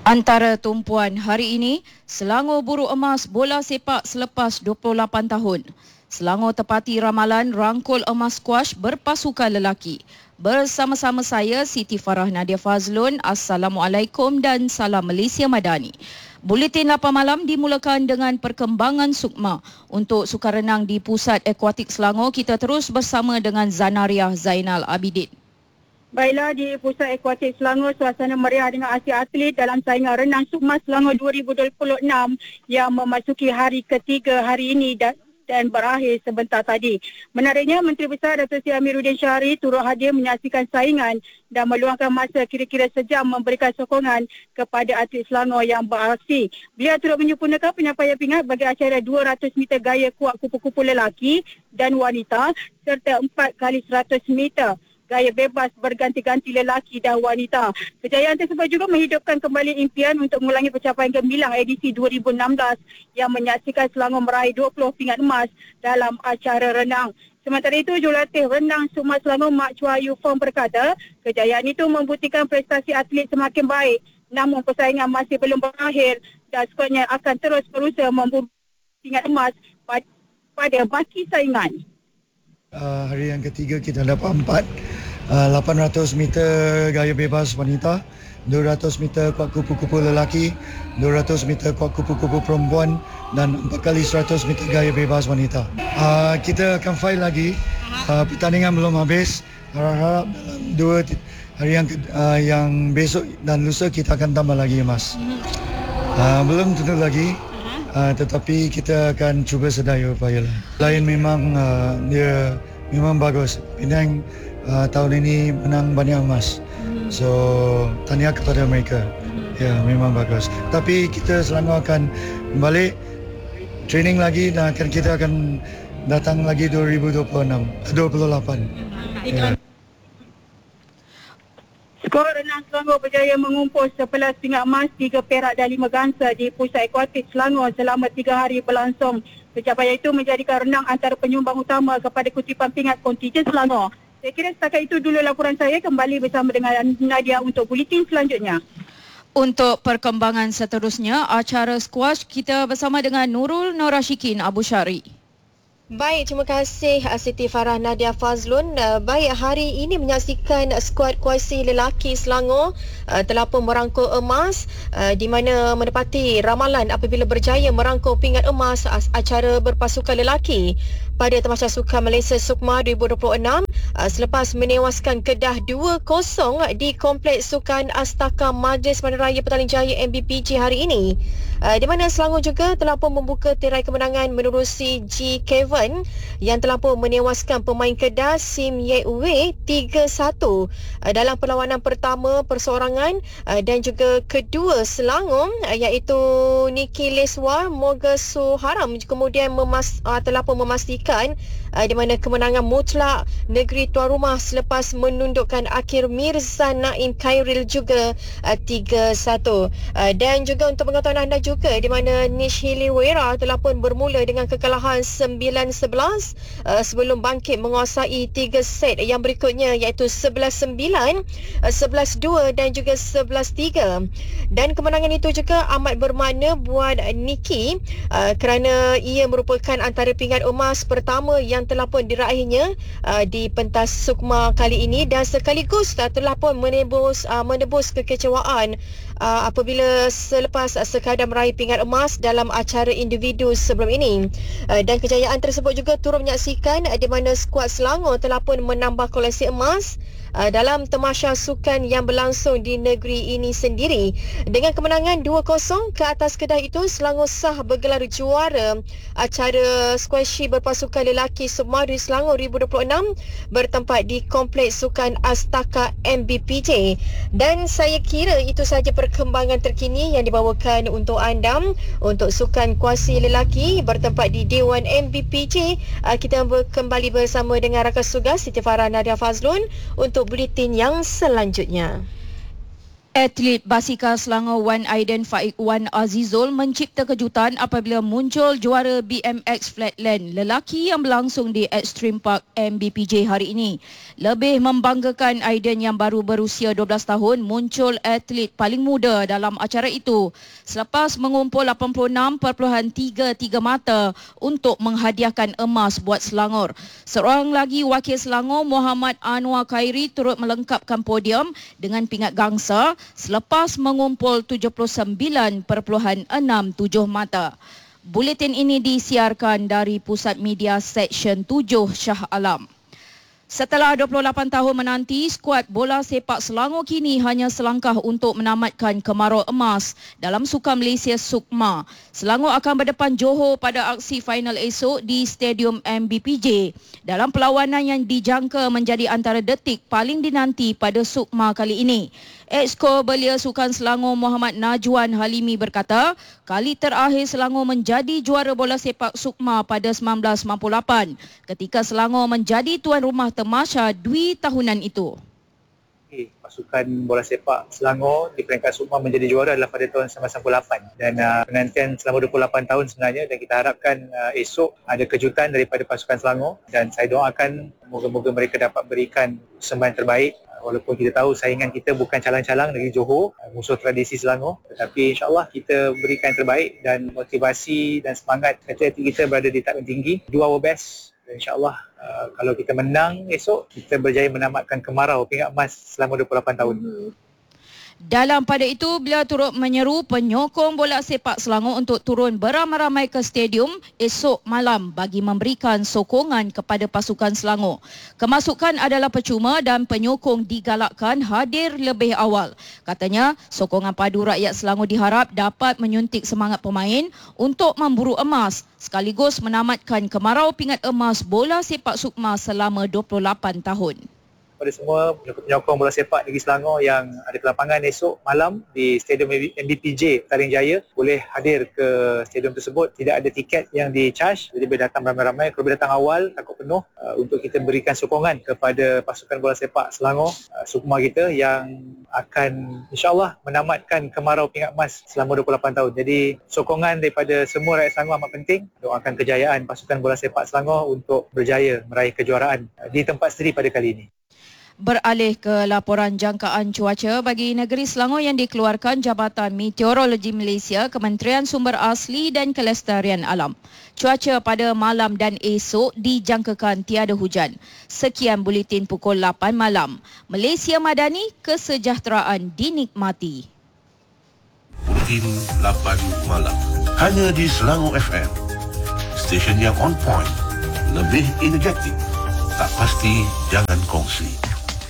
Antara tumpuan hari ini, Selangor buru emas bola sepak selepas 28 tahun. Selangor tepati ramalan rangkul emas squash berpasukan lelaki. Bersama-sama saya, Siti Farah Nadia Fazlun. Assalamualaikum dan salam Malaysia Madani. Buletin 8 malam dimulakan dengan perkembangan sukma. Untuk sukan renang di Pusat Akuatik Selangor, kita terus bersama dengan Zanariah Zainal Abidin. Baiklah, di Pusat Akuatik Selangor, suasana meriah dengan aksi atlet dalam saingan renang Sukma Selangor 2026 yang memasuki hari ketiga hari ini dan berakhir sebentar tadi. Menariknya, Menteri Besar Dato' Seri Amiruddin Syari turut hadir menyaksikan saingan dan meluangkan masa kira-kira sejam memberikan sokongan kepada atlet Selangor yang beraksi. Beliau turut menyempurnakan penyampaian pingat bagi acara 200 meter gaya kuat kupu-kupu lelaki dan wanita serta 4 kali 100 meter gaya bebas berganti-ganti lelaki dan wanita. Kejayaan tersebut juga menghidupkan kembali impian untuk mengulangi pencapaian gemilang edisi 2016 yang menyaksikan Selangor meraih 20 pingat emas dalam acara renang. Sementara itu, jurulatih renang Sukma Selangor Mak Chua Yu Fong berkata, kejayaan itu membuktikan prestasi atlet semakin baik, namun persaingan masih belum berakhir dan skuadnya akan terus berusaha memburu pingat emas pada baki saingan. Hari yang ketiga kita dapat 800 meter gaya bebas wanita, 200 meter kuat kupu-kupu lelaki, 200 meter kuat kupu-kupu perempuan dan 4 kali 100 meter gaya bebas wanita. Kita akan fight lagi. Pertandingan belum habis. Harap dalam 2 hari yang besok dan lusa kita akan tambah lagi emas. Belum tentu lagi. Tetapi kita akan cuba sedaya upaya. Lain memang dia memang bagus. Penang tahun ini menang banyak emas. So tahniah kepada mereka. Ya, memang bagus. Tapi kita Selangor akan balik training lagi dan kita akan datang lagi 2028. Ya. Skor renang Selangor berjaya mengumpul 11 pingat emas, 3 perak dan 5 gangsa di Pusat Akuatik Selangor selama 3 hari berlangsung. Pencapaian itu menjadikan renang antara penyumbang utama kepada kutipan pingat kontingen Selangor. Saya kira setakat itu dulu laporan saya. Kembali bersama dengan Nadia untuk buletin selanjutnya. Untuk perkembangan seterusnya, acara squash kita bersama dengan Nurul Norashikin Abu Syari. Baik, terima kasih Siti Farah Nadia Fazlun. Baik, hari ini menyaksikan skuad kuasi lelaki Selangor telah pun merangkul emas di mana menepati ramalan apabila berjaya merangkul pingat emas acara berpasukan lelaki pada Tamasya Sukan Malaysia Sukma 2026 selepas menewaskan Kedah 2-0 di Kompleks Sukan Astaka Majlis Bandaraya Petaling Jaya MBPJ hari ini. Di mana Selangor juga telah pun membuka tirai kemenangan menerusi G. Kevin yang telah pun menewaskan pemain Kedah Sim Ye Wei 3-1 dalam perlawanan pertama perseorangan dan juga kedua Selangor iaitu Niki Leswar Moga Suharam kemudian telah pun memastikan di mana kemenangan mutlak negeri tuan rumah selepas menundukkan Akhir Mirza Naim Khairil juga 3-1. Dan juga untuk pengetahuan anda juga di mana Nish Hiliwera telah pun bermula dengan kekalahan 9-11 sebelum bangkit menguasai 3 set yang berikutnya iaitu 11-9, 11-2 dan juga 11-3. Dan kemenangan itu juga amat bermakna buat Niki kerana ia merupakan antara pingat emas pertama yang telah pun diraihnya di pentas Sukma kali ini dan sekaligus telah pun menebus kekecewaan apabila selepas sekadar meraih pingat emas dalam acara individu sebelum ini. Dan kejayaan tersebut juga turut menyaksikan di mana skuad Selangor telah pun menambah koleksi emas dalam tamasya sukan yang berlangsung di negeri ini sendiri. Dengan kemenangan 2-0 ke atas Kedah itu, Selangor sah bergelar juara acara squash berpasukan lelaki Sukma di Selangor 2026 bertempat di Kompleks Sukan Astaka MBPJ. Dan saya kira itu sahaja perkembangan terkini yang dibawakan untuk anda untuk sukan kuasi lelaki bertempat di Dewan MBPJ. Kita kembali bersama dengan rakan tugas Siti Farah Nadia Fazlun untuk buletin yang selanjutnya. Atlet basikal Selangor Wan Aiden Faik Wan Azizul mencipta kejutan apabila muncul juara BMX Flatland lelaki yang berlangsung di Extreme Park MBPJ hari ini. Lebih membanggakan, Aiden yang baru berusia 12 tahun muncul atlet paling muda dalam acara itu selepas mengumpul 86.33 mata untuk menghadiahkan emas buat Selangor. Seorang lagi wakil Selangor, Muhammad Anwar Khairi, turut melengkapkan podium dengan pingat gangsa selepas mengumpul 79.67 mata. Buletin ini disiarkan dari Pusat Media Seksyen 7 Shah Alam. Setelah 28 tahun menanti, skuad bola sepak Selangor kini hanya selangkah untuk menamatkan kemarau emas dalam Sukan Malaysia Sukma. Selangor akan berdepan Johor pada aksi final esok di Stadium MBPJ dalam perlawanan yang dijangka menjadi antara detik paling dinanti pada Sukma kali ini. Exco Belia Sukan Selangor Muhammad Najwan Halimi berkata, kali terakhir Selangor menjadi juara bola sepak Sukma pada 1998 ketika Selangor menjadi tuan rumah Temasya Dwi tahunan itu. Pasukan bola sepak Selangor di peringkat Sukma menjadi juara adalah pada tahun 1998 dan penantian selama 28 tahun sebenarnya, dan kita harapkan esok ada kejutan daripada pasukan Selangor dan saya doakan moga-moga mereka dapat berikan persembahan terbaik. Walaupun kita tahu saingan kita bukan calang-calang dari Johor, musuh tradisi Selangor, tetapi insyaAllah kita berikan terbaik dan motivasi dan semangat atlet kita berada di tahap tinggi. Do our best dan insyaAllah kalau kita menang esok, kita berjaya menamatkan kemarau pingat emas selama 28 tahun. Dalam pada itu, beliau turut menyeru penyokong bola sepak Selangor untuk turun beramai-ramai ke stadium esok malam bagi memberikan sokongan kepada pasukan Selangor. Kemasukan adalah percuma dan penyokong digalakkan hadir lebih awal. Katanya, sokongan padu rakyat Selangor diharap dapat menyuntik semangat pemain untuk memburu emas sekaligus menamatkan kemarau pingat emas bola sepak Sukma selama 28 tahun. Kepada semua penyokong bola sepak negeri Selangor yang ada ke lapangan esok malam di Stadium MBPJ Petaling Jaya, boleh hadir ke stadium tersebut. Tidak ada tiket yang di-charge, jadi boleh datang ramai-ramai. Kalau boleh datang awal, takut penuh, untuk kita berikan sokongan kepada pasukan bola sepak Selangor Sukma kita yang akan insyaAllah menamatkan kemarau pingat emas selama 28 tahun. Jadi sokongan daripada semua rakyat Selangor amat penting. Doakan kejayaan pasukan bola sepak Selangor untuk berjaya meraih kejuaraan di tempat sendiri pada kali ini. Beralih ke laporan jangkaan cuaca bagi negeri Selangor yang dikeluarkan Jabatan Meteorologi Malaysia, Kementerian Sumber Asli dan Kelestarian Alam. Cuaca pada malam dan esok dijangkakan tiada hujan. Sekian buletin pukul 8 malam. Malaysia Madani, kesejahteraan dinikmati. Buletin 8 malam. Hanya di Selangor FM. Stesen yang on point, lebih energetik. Tak pasti jangan kongsi.